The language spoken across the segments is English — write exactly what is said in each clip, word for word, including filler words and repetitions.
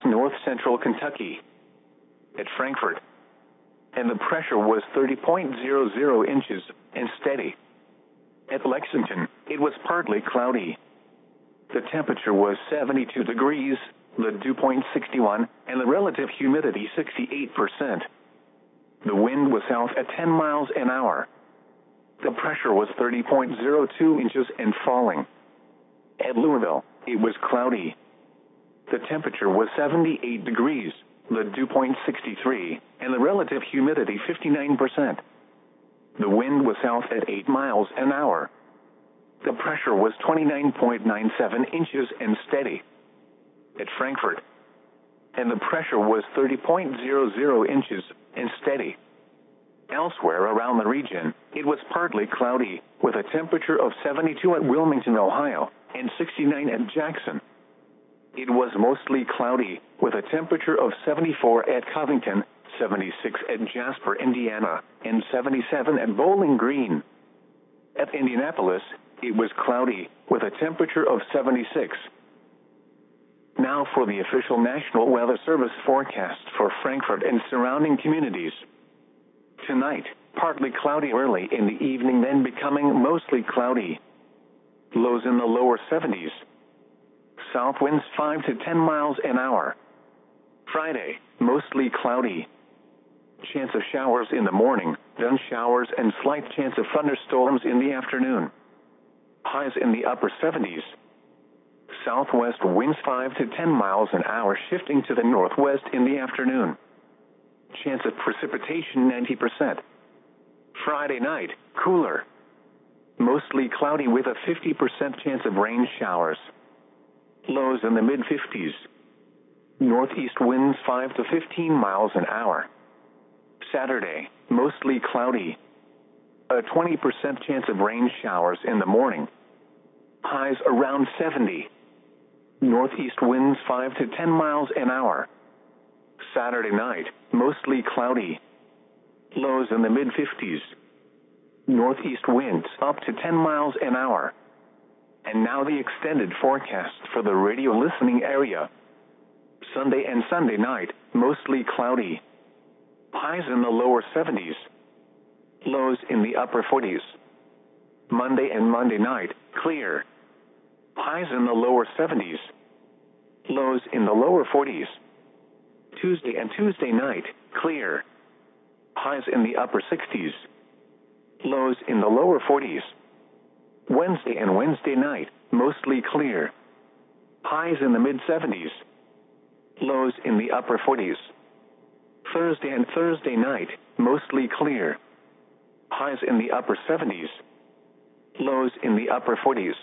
north central Kentucky. At Frankfort, and the pressure was thirty point zero zero inches and steady. At Lexington, it was partly cloudy. The temperature was seventy-two degrees, the dew point sixty-one, and the relative humidity sixty-eight percent. The wind was south at ten miles an hour. The pressure was thirty point zero two inches and falling. At Louisville, it was cloudy. The temperature was seventy-eight degrees, the dew point sixty-three, and the relative humidity fifty-nine percent. The wind was south at eight miles an hour. The pressure was twenty-nine point nine seven inches and steady. At Frankfort, and the pressure was thirty point zero zero inches and steady. Elsewhere around the region, it was partly cloudy, with a temperature of seventy-two at Wilmington, Ohio, and sixty-nine at Jackson. It was mostly cloudy, with a temperature of seventy-four at Covington, seventy-six at Jasper, Indiana, and seventy-seven at Bowling Green. At Indianapolis, it was cloudy, with a temperature of seventy-six. Now for the official National Weather Service forecast for Frankfort and surrounding communities. Tonight, partly cloudy early in the evening, then becoming mostly cloudy. Lows in the lower seventies. South winds five to ten miles an hour. Friday, mostly cloudy. Chance of showers in the morning, then showers and slight chance of thunderstorms in the afternoon. Highs in the upper seventies. Southwest winds five to ten miles an hour, shifting to the northwest in the afternoon. Chance of precipitation ninety percent. Friday night, cooler. Mostly cloudy with a fifty percent chance of rain showers. Lows in the mid fifties. Northeast winds five to fifteen miles an hour. Saturday, mostly cloudy. A twenty percent chance of rain showers in the morning. Highs around seventy. Northeast winds five to ten miles an hour. Saturday night, mostly cloudy. Lows in the mid fifties. Northeast winds up to ten miles an hour. And now the extended forecast for the radio listening area. Sunday and Sunday night, mostly cloudy. Highs in the lower seventies. Lows in the upper forties. Monday and Monday night, clear. Highs in the lower seventies. Lows in the lower forties. Tuesday and Tuesday night, clear. Highs in the upper sixties. Lows in the lower forties. Wednesday and Wednesday night, mostly clear. Highs in the mid seventies. Lows in the upper forties. Thursday and Thursday night, mostly clear. Highs in the upper seventies. Lows in the upper forties.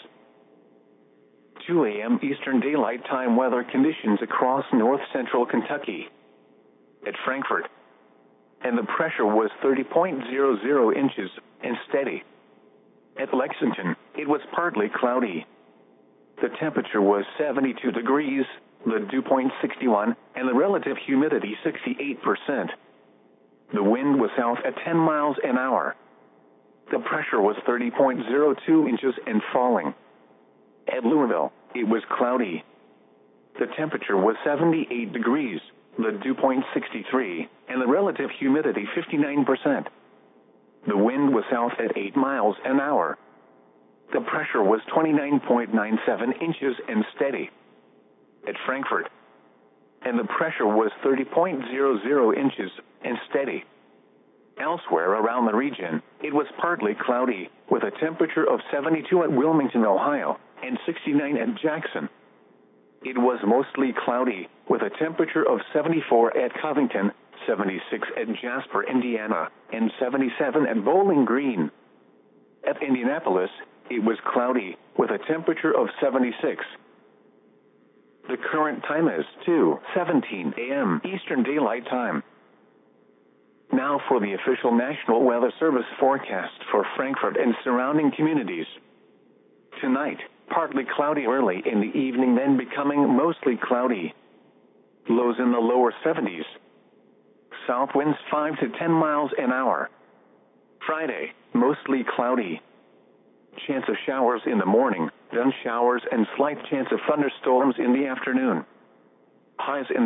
two a.m. Eastern Daylight Time weather conditions across north central Kentucky. At Frankfort, and the pressure was thirty point zero zero inches and steady. At Lexington, it was partly cloudy. The temperature was seventy-two degrees, the dew point sixty-one, and the relative humidity sixty-eight percent. The wind was south at ten miles an hour. The pressure was thirty point zero two inches and falling. At Louisville, it was cloudy. The temperature was seventy-eight degrees, the dew point sixty-three, and the relative humidity fifty-nine percent. The wind was south at eight miles an hour. The pressure was twenty-nine point nine seven inches and steady. At Frankfort, and the pressure was thirty point zero zero inches and steady. Elsewhere around the region, it was partly cloudy, with a temperature of seventy-two at Wilmington, Ohio, and sixty-nine at Jackson. It was mostly cloudy, with a temperature of seventy-four at Covington, seventy-six at Jasper, Indiana, and seventy-seven at Bowling Green. At Indianapolis, it was cloudy, with a temperature of seventy-six. The current time is two seventeen a.m. Eastern Daylight Time. Now for the official National Weather Service forecast for Frankfort and surrounding communities. Tonight, partly cloudy early in the evening, then becoming mostly cloudy. Lows in the lower seventies. South winds five to ten miles an hour. Friday, mostly cloudy. Chance of showers in the morning, then showers and slight chance of thunderstorms in the afternoon. Highs in